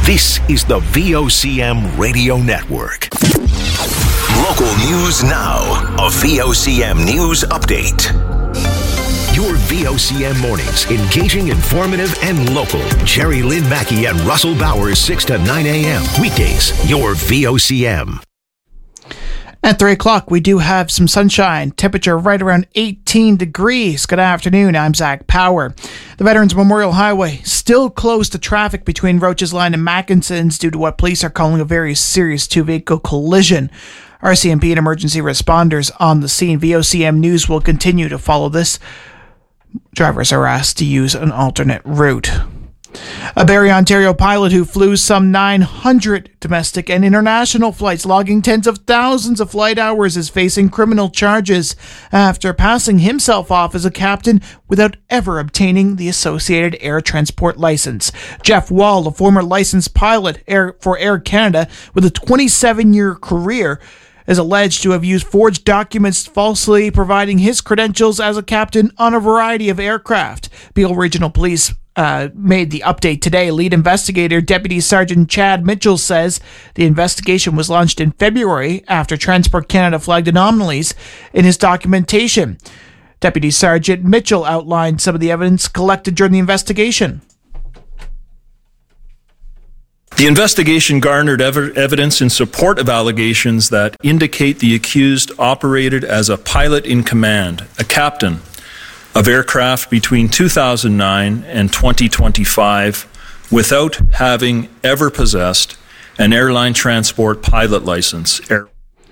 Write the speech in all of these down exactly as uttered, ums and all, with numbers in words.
This is the V O C M Radio Network. Local news now. A V O C M News Update. Your V O C M mornings, engaging, informative, and local. Jerry Lynn Mackey and Russell Bowers, six to nine a.m. Weekdays, your V O C M. At three o'clock, we do have some sunshine. Temperature right around eighteen degrees. Good afternoon. I'm Zach Power. The Veterans Memorial Highway still closed to traffic between Roaches Line and Mackinson's due to what police are calling a very serious two-vehicle collision. R C M P and emergency responders on the scene. V O C M News will continue to follow this. Drivers are asked to use an alternate route. A Barrie, Ontario pilot who flew some nine hundred domestic and international flights, logging tens of thousands of flight hours, is facing criminal charges after passing himself off as a captain without ever obtaining the Associated Air Transport license. Jeff Wall, a former licensed pilot Air, for Air Canada with a twenty-seven-year career, is alleged to have used forged documents, falsely providing his credentials as a captain on a variety of aircraft. Peel Regional Police uh, made the update today. Lead investigator Deputy Sergeant Chad Mitchell says the investigation was launched in February after Transport Canada flagged anomalies in his documentation. Deputy Sergeant Mitchell outlined some of the evidence collected during the investigation. The investigation garnered ev- evidence in support of allegations that indicate the accused operated as a pilot in command, a captain, of aircraft between two thousand nine and twenty twenty-five without having ever possessed an airline transport pilot license. Air-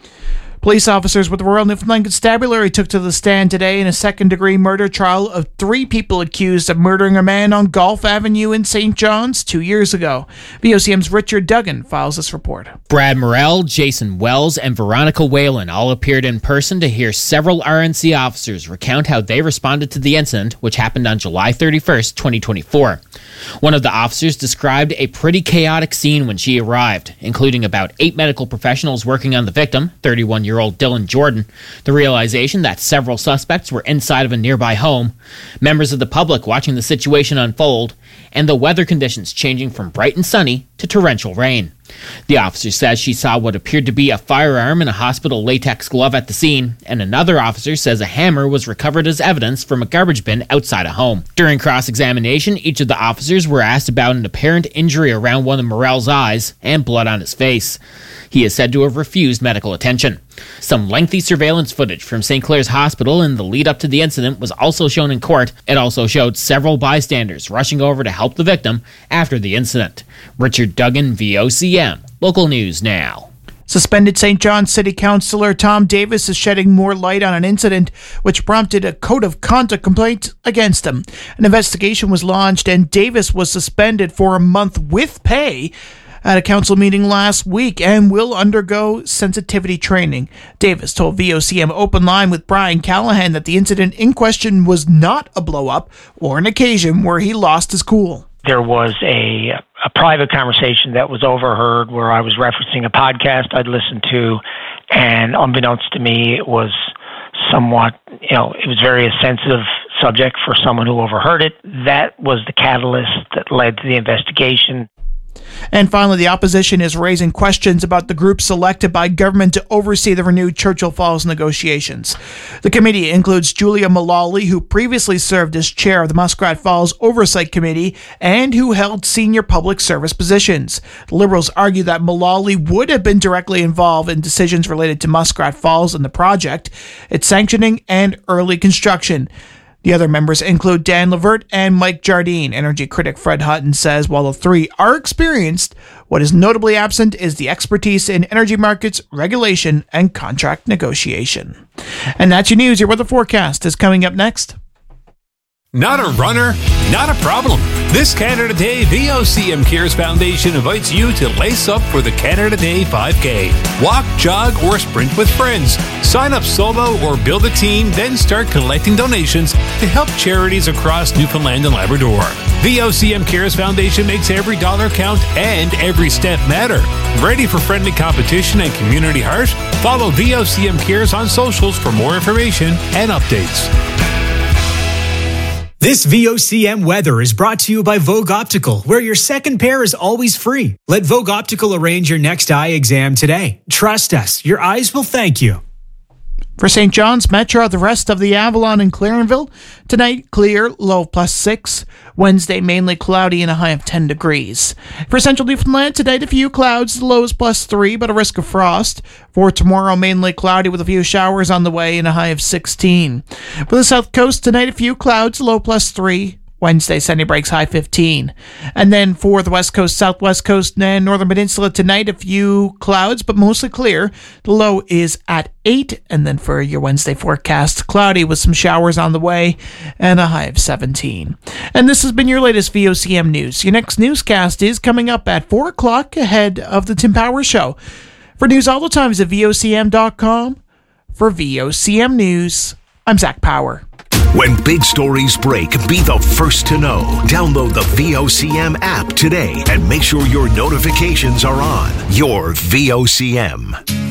Police officers with the Royal Newfoundland Constabulary took to the stand today in a second-degree murder trial of three people accused of murdering a man on Gulf Avenue in Saint John's two years ago. V O C M's Richard Duggan files this report. Brad Morrell, Jason Wells, and Veronica Whalen all appeared in person to hear several R N C officers recount how they responded to the incident, which happened on July thirty-first, twenty twenty-four. One of the officers described a pretty chaotic scene when she arrived, including about eight medical professionals working on the victim, thirty-one-year-old Dylan Jordan, the realization that several suspects were inside of a nearby home, members of the public watching the situation unfold, and the weather conditions changing from bright and sunny to torrential rain. The officer says she saw what appeared to be a firearm and a hospital latex glove at the scene, and another officer says a hammer was recovered as evidence from a garbage bin outside a home. During cross-examination, each of the officers were asked about an apparent injury around one of Morrell's eyes and blood on his face. He is said to have refused medical attention. Some lengthy surveillance footage from Saint Clair's Hospital in the lead-up to the incident was also shown in court. It also showed several bystanders rushing over to help the victim after the incident. Richard Duggan, V O C M. Local news now. Suspended Saint John's City Councillor Tom Davis is shedding more light on an incident which prompted a code of conduct complaint against him. An investigation was launched and Davis was suspended for a month with pay at a council meeting last week and will undergo sensitivity training. Davis told V O C M Open Line with Brian Callahan that the incident in question was not a blow-up or an occasion where he lost his cool. There was a, a private conversation that was overheard where I was referencing a podcast I'd listened to, and unbeknownst to me, it was somewhat, you know, it was very a sensitive subject for someone who overheard it. That was the catalyst that led to the investigation. And finally, the opposition is raising questions about the group selected by government to oversee the renewed Churchill Falls negotiations. The committee includes Julia Mullally, who previously served as chair of the Muskrat Falls Oversight Committee and who held senior public service positions. The Liberals argue that Mullally would have been directly involved in decisions related to Muskrat Falls and the project, its sanctioning, and early construction. The other members include Dan Levert and Mike Jardine. Energy critic Fred Hutton says while the three are experienced, what is notably absent is the expertise in energy markets, regulation, and contract negotiation. And that's your news. Your weather forecast is coming up next. Not a runner? Not a problem. This Canada Day, V O C M Cares Foundation invites you to lace up for the Canada Day five K. Walk, jog, or sprint with friends. Sign up solo or build a team, then start collecting donations to help charities across Newfoundland and Labrador. V O C M Cares Foundation makes every dollar count and every step matter. Ready for friendly competition and community heart? Follow V O C M Cares on socials for more information and updates. This V O C M weather is brought to you by Vogue Optical, where your second pair is always free. Let Vogue Optical arrange your next eye exam today. Trust us, your eyes will thank you. For Saint John's Metro, the rest of the Avalon and Clarenville, tonight clear, low plus six. Wednesday mainly cloudy and a high of ten degrees. For Central Newfoundland, tonight a few clouds, the low is plus three, but a risk of frost. For tomorrow, mainly cloudy with a few showers on the way and a high of sixteen. For the South Coast, tonight a few clouds, low plus three. Wednesday, sunny breaks, high fifteen. And then for the West Coast, Southwest Coast, and Northern Peninsula, tonight a few clouds, but mostly clear. The low is at eight. And then for your Wednesday forecast, cloudy with some showers on the way and a high of seventeen. And this has been your latest V O C M News. Your next newscast is coming up at four o'clock ahead of the Tim Power Show. For news all the time, visit V O C M dot com. For V O C M News, I'm Zach Power. When big stories break, be the first to know. Download the V O C M app today and make sure your notifications are on. Your V O C M.